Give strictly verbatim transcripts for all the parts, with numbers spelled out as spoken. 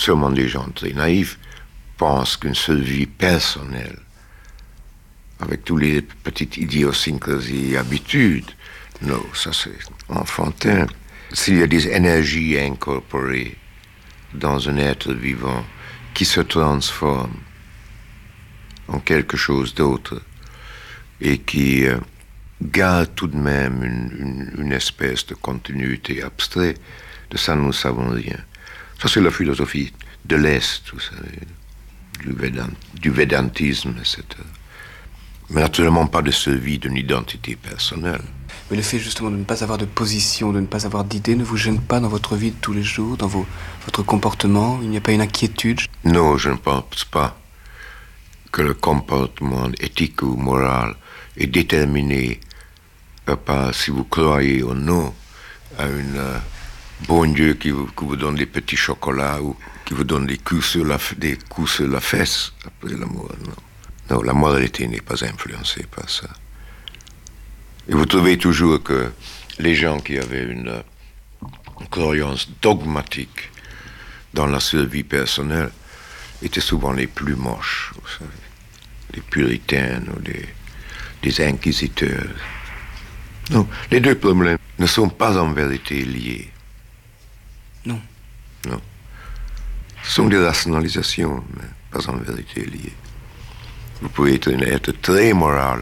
seulement des gens très naïfs pensent qu'une seule vie personnelle, avec tous les petites idiosyncrasies et habitudes, non, ça c'est enfantin. S'il y a des énergies incorporées dans un être vivant qui se transforme en quelque chose d'autre et qui euh, garde tout de même une, une, une espèce de continuité abstraite, de ça nous ne savons rien. Ça c'est la philosophie de l'Est, vous savez, du, Vedant, du védantisme, et cetera. Mais naturellement pas de survie d'une identité personnelle. Mais le fait justement de ne pas avoir de position, de ne pas avoir d'idée, ne vous gêne pas dans votre vie de tous les jours, dans vos, votre comportement? Il n'y a pas une inquiétude? Non, je ne pense pas que le comportement éthique ou moral est déterminé par si vous croyez ou non à un euh, bon Dieu qui vous, qui vous donne des petits chocolats ou qui vous donne des coups sur la, des coups sur la fesse après la mort. Non. Non, la moralité n'est pas influencée par ça. Et vous trouvez toujours que les gens qui avaient une, une croyance dogmatique dans la survie personnelle étaient souvent les plus moches, vous savez, les puritains ou les, les inquisiteurs. Non, les deux problèmes ne sont pas en vérité liés. Non. Non. Ce sont des rationalisations, mais pas en vérité liées. Vous pouvez être un être très moral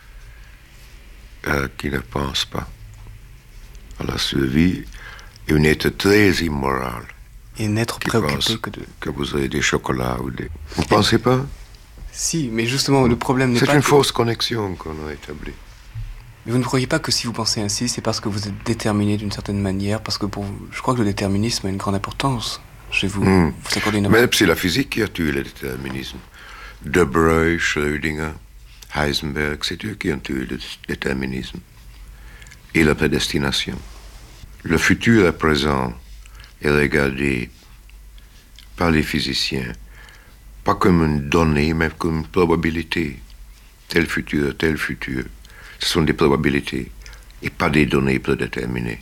euh, qui ne pense pas à la survie et un être très immoral et n'être préoccupé que de... que vous avez des chocolats ou des... Vous ne pensez pas? Si, mais justement, le problème n'est c'est pas... C'est une que... fausse connexion qu'on a établie. Mais vous ne croyez pas que si vous pensez ainsi, c'est parce que vous êtes déterminé d'une certaine manière? Parce que pour vous, je crois que le déterminisme a une grande importance chez vous. Mm. Vous accordez une... Mais c'est la physique qui a tué le déterminisme. De Broglie, Schrödinger, Heisenberg, c'est eux qui ont tué le déterminisme et la prédestination. Le futur et présent est regardé par les physiciens pas comme une donnée, mais comme une probabilité. Tel futur, tel futur. Ce sont des probabilités et pas des données prédéterminées.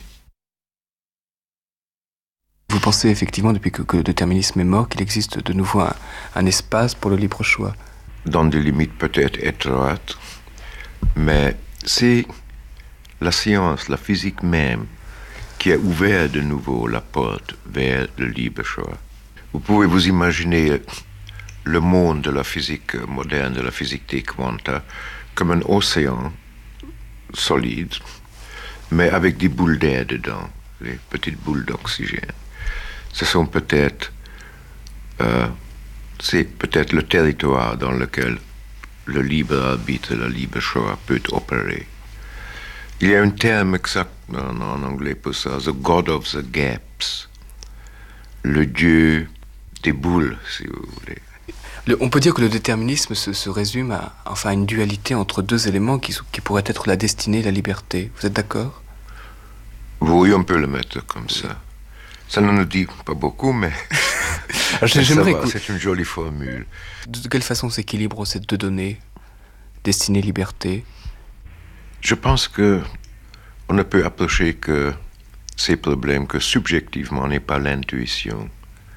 Vous pensez effectivement, depuis que, que le déterminisme est mort, qu'il existe de nouveau un, un espace pour le libre choix? Dans des limites peut-être étroites, mais c'est la science, la physique même, qui a ouvert de nouveau la porte vers le libre choix. Vous pouvez vous imaginer le monde de la physique moderne, de la physique des quanta, comme un océan solide, mais avec des boules d'air dedans, les petites boules d'oxygène. Ce sont peut-être, euh, c'est peut-être le territoire dans lequel le libre arbitre, le libre choix peut opérer. Il y a un terme exact en, en anglais pour ça, the God of the gaps, le dieu des boules, si vous voulez. Le, on peut dire que le déterminisme se, se résume à enfin, une dualité entre deux éléments qui, qui pourraient être la destinée et la liberté. Vous êtes d'accord? Oui, on peut le mettre comme ça. Ça ne nous dit pas beaucoup, mais j'aimerais va, que... c'est une jolie formule. De quelle façon s'équilibrent ces deux données, destinée, liberté? Je pense que on ne peut approcher que ces problèmes que subjectivement n'est pas l'intuition.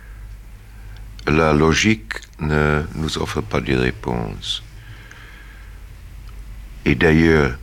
La logique ne nous offre pas de réponses. Et d'ailleurs,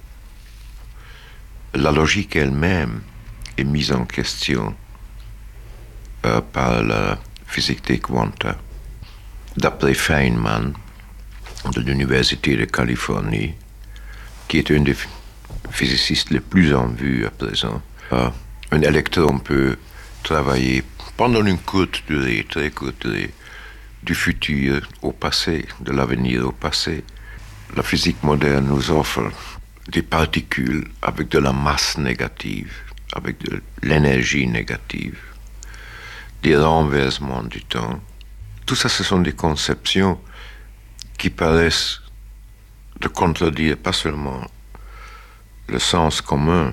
la logique elle-même est mise en question euh, par la physique des quanta. D'après Feynman, de l'Université de Californie, qui est un des physicists les plus en vue à présent, euh, un électron peut travailler pendant une courte durée, très courte durée, du futur au passé, de l'avenir au passé. La physique moderne nous offre des particules avec de la masse négative, avec de l'énergie négative, des renversements du temps. Tout ça, ce sont des conceptions qui paraissent de contredire pas seulement le sens commun,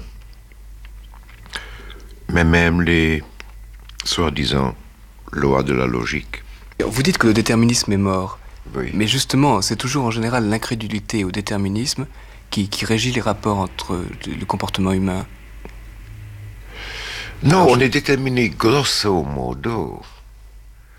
mais même les soi-disant lois de la logique. Vous dites que le déterminisme est mort, oui. Mais justement, c'est toujours en général l'incrédulité au déterminisme qui, qui régit les rapports entre le comportement humain. Non, Alors, on je... est déterminé grosso modo